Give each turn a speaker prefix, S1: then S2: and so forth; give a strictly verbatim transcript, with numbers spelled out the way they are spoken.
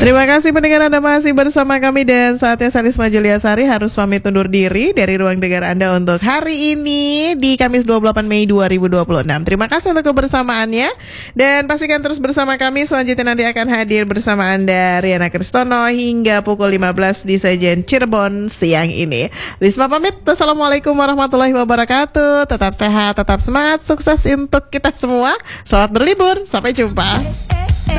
S1: Terima kasih pendengar, Anda masih bersama kami dan saatnya Sarisma Juliasari harus pamit undur diri dari ruang dengar Anda untuk hari ini di Kamis dua puluh delapan Mei dua ribu dua puluh enam. Terima kasih untuk kebersamaannya dan pastikan terus bersama kami, selanjutnya nanti akan hadir bersama Anda Riana Kristono hingga pukul lima belas di Sajen Cirebon siang ini. Risma pamit, Assalamualaikum warahmatullahi wabarakatuh. Tetap sehat, tetap semangat, sukses untuk kita semua. Selamat berlibur, sampai jumpa.